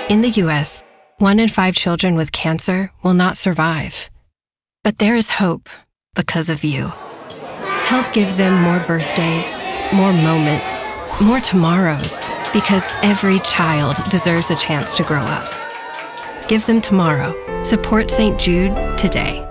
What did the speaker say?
In the U.S., 1 in 5 children with cancer will not survive. But there is hope because of you. Help give them more birthdays, more moments, more tomorrows, because every child deserves a chance to grow up. Give them tomorrow. Support St. Jude today.